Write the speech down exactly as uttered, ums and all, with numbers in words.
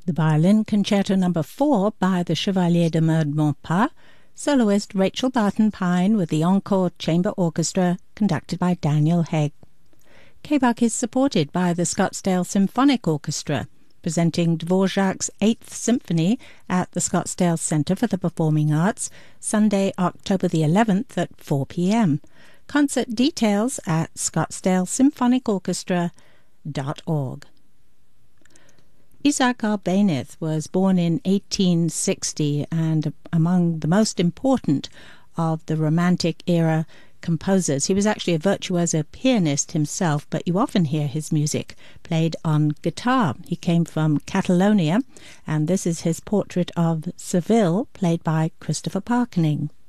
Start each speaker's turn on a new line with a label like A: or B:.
A: The Violin Concerto Number four by the Chevalier de Meudon-Pas, soloist Rachel Barton-Pine with the Encore Chamber Orchestra conducted by Daniel Hegg. Quebec is supported by the Scottsdale Symphonic Orchestra, presenting Dvorak's Eighth Symphony at the Scottsdale Centre for the Performing Arts, Sunday, October the eleventh at four p m Concert details at scottsdale symphonic orchestra dot org. Isaac Albéniz was born in eighteen sixty and among the most important of the Romantic era composers. He was actually a virtuoso pianist himself, but you often hear his music played on guitar. He came from Catalonia, and this is his portrait of Seville, played by Christopher Parkening.